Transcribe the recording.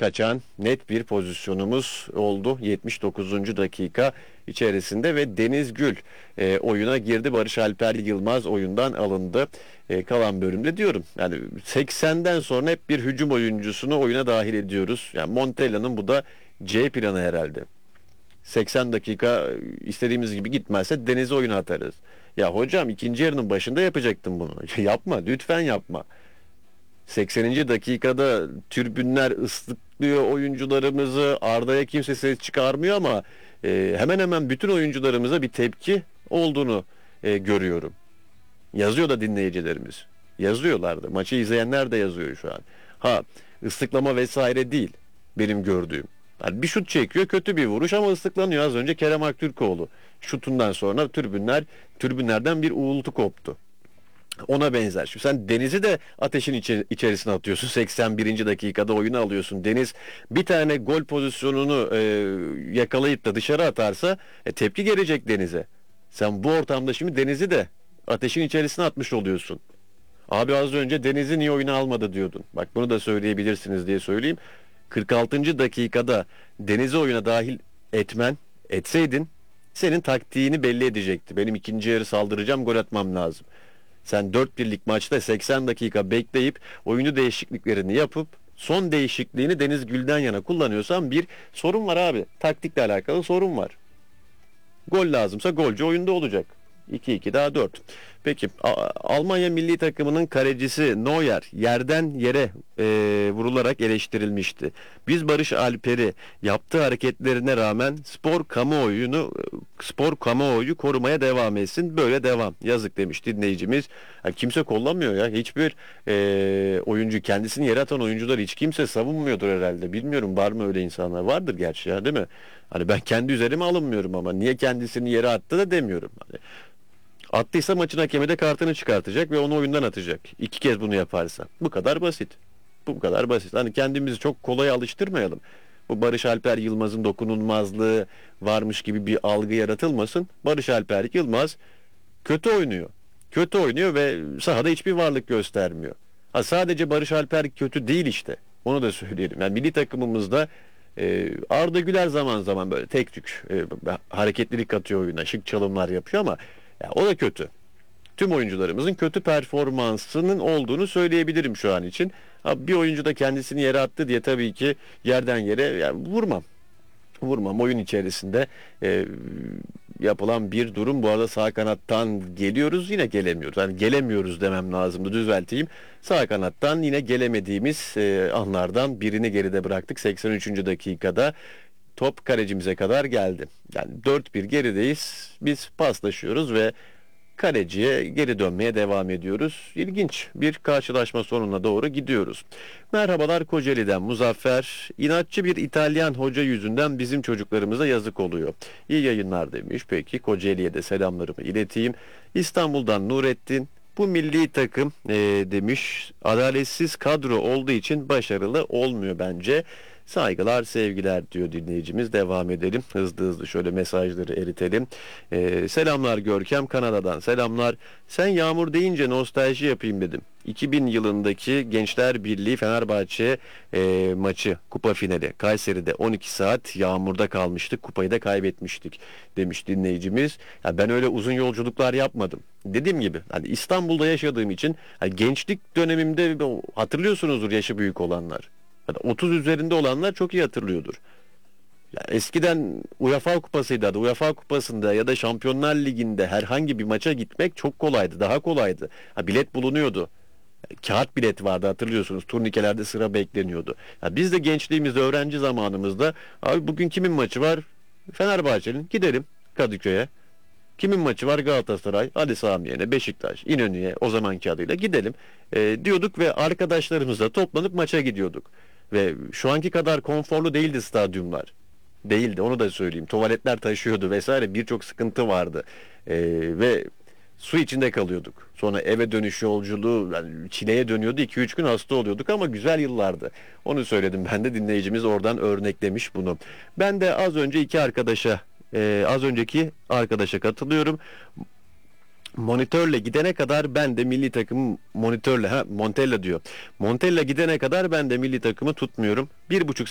kaçan net bir pozisyonumuz oldu 79. dakika içerisinde ve Deniz Gül oyuna girdi. Barış Alper Yılmaz oyundan alındı. Kalan bölümde diyorum. Yani 80'den sonra hep bir hücum oyuncusunu oyuna dahil ediyoruz. Yani Montella'nın bu da C planı herhalde. 80 dakika istediğimiz gibi gitmezse Deniz'i oyuna atarız. Ya hocam ikinci yarının başında yapacaktım bunu. Yapma, lütfen yapma. 80. dakikada tribünler ıslıklıyor oyuncularımızı. Arda'ya kimse ses çıkarmıyor ama hemen hemen bütün oyuncularımıza bir tepki olduğunu görüyorum. Yazıyor da dinleyicilerimiz. Yazıyorlardı. Maçı izleyenler de yazıyor şu an. Ha, ıslıklama vesaire değil benim gördüğüm. Yani bir şut çekiyor, kötü bir vuruş ama ıslıklanıyor. Az önce Kerem Aktürkoğlu şutundan sonra tribünlerden bir uğultu koptu. Ona benzer. Şimdi sen Deniz'i de ateşin içerisine atıyorsun. 81. dakikada oyunu alıyorsun. Deniz bir tane gol pozisyonunu yakalayıp da dışarı atarsa tepki gelecek Deniz'e. Sen bu ortamda şimdi Deniz'i de ateşin içerisine atmış oluyorsun. Abi az önce Deniz'i niye oyuna almadı diyordun. Bak bunu da söyleyebilirsiniz diye söyleyeyim. 46. dakikada Deniz'i oyuna dahil etseydin senin taktiğini belli edecekti. Benim ikinci yarı saldıracağım, gol atmam lazım. Sen 4-1'lik maçta 80 dakika bekleyip oyuncu değişikliklerini yapıp son değişikliğini Deniz Gül'den yana kullanıyorsan bir sorun var abi. Taktikle alakalı sorun var. Gol lazımsa golcü oyunda olacak. 2-2 daha 4. Peki Almanya milli takımının kalecisi Neuer yerden yere vurularak eleştirilmişti. Biz Barış Alper'i yaptığı hareketlerine rağmen spor kamuoyu korumaya devam etsin. Böyle devam. Yazık demiş dinleyicimiz. Ya kimse kollamıyor ya. Hiçbir oyuncu kendisini yere atan oyuncular hiç kimse savunmuyordur herhalde. Bilmiyorum var mı öyle insanlar? Vardır gerçi ya değil mi? Hani ben kendi üzerime alınmıyorum ama niye kendisini yere attı da demiyorum. Hani attıysa maçın hakemi de kartını çıkartacak ve onu oyundan atacak. 2 kez bunu yaparsa. Bu kadar basit. Bu kadar basit. Hani kendimizi çok kolay alıştırmayalım. Bu Barış Alper Yılmaz'ın dokunulmazlığı varmış gibi bir algı yaratılmasın. Barış Alper Yılmaz kötü oynuyor. Kötü oynuyor ve sahada hiçbir varlık göstermiyor. Ha, sadece Barış Alper kötü değil işte. Onu da söyleyelim. Yani milli takımımızda Arda Güler zaman zaman böyle tek tük hareketlilik katıyor oyuna. Şık çalımlar yapıyor ama ya, o da kötü. Tüm oyuncularımızın kötü performansının olduğunu söyleyebilirim şu an için. Ha, bir oyuncu da kendisini yere attı diye tabii ki yerden yere yani vurmam oyun içerisinde yapılan bir durum. Bu arada sağ kanattan geliyoruz yine gelemiyoruz. Yani gelemiyoruz demem lazımdı, düzelteyim. Sağ kanattan yine gelemediğimiz anlardan birini geride bıraktık. 83. dakikada top kalecimize kadar geldi. Yani 4-1 gerideyiz. Biz paslaşıyoruz ve kaleciye geri dönmeye devam ediyoruz. İlginç bir karşılaşma sonuna doğru gidiyoruz. Merhabalar Kocaeli'den Muzaffer. İnatçı bir İtalyan hoca yüzünden bizim çocuklarımıza yazık oluyor. İyi yayınlar demiş. Peki Kocaeli'ye de selamlarımı ileteyim. İstanbul'dan Nurettin. Bu milli takım demiş adaletsiz kadro olduğu için başarılı olmuyor bence. Saygılar, sevgiler diyor dinleyicimiz. Devam edelim. Hızlı hızlı şöyle mesajları eritelim. Selamlar Görkem, Kanada'dan selamlar. Sen yağmur deyince nostalji yapayım dedim. 2000 yılındaki Gençler Birliği Fenerbahçe maçı, kupa finali. Kayseri'de 12 saat yağmurda kalmıştık. Kupayı da kaybetmiştik demiş dinleyicimiz. Ya ben öyle uzun yolculuklar yapmadım. Dediğim gibi hani İstanbul'da yaşadığım için hani gençlik dönemimde hatırlıyorsunuzdur yaşı büyük olanlar. 30 üzerinde olanlar çok iyi hatırlıyordur. Yani eskiden UEFA Kupası'ydı adı. UEFA Kupası'nda ya da Şampiyonlar Ligi'nde herhangi bir maça gitmek çok kolaydı. Daha kolaydı. Ha, bilet bulunuyordu. Kağıt bilet vardı hatırlıyorsunuz. Turnikelerde sıra bekleniyordu. Ya biz de gençliğimizde, öğrenci zamanımızda abi bugün kimin maçı var? Fenerbahçe'nin. Gidelim Kadıköy'e. Kimin maçı var? Galatasaray, Ali Sami Yen'e, Beşiktaş, İnönü'ye o zamanki adıyla gidelim diyorduk ve arkadaşlarımızla toplanıp maça gidiyorduk. Ve şu anki kadar konforlu değildi stadyumlar. Değildi onu da söyleyeyim. Tuvaletler taşıyordu vesaire birçok sıkıntı vardı. Ve su içinde kalıyorduk. Sonra eve dönüş yolculuğu yani çileye dönüyordu. 2-3 gün hasta oluyorduk ama güzel yıllardı. Onu söyledim ben de dinleyicimiz oradan örneklemiş bunu. Ben de az önceki arkadaşa katılıyorum. Monitörle gidene kadar ben de milli takımı Montella diyor. Montella gidene kadar ben de milli takımı tutmuyorum. 1,5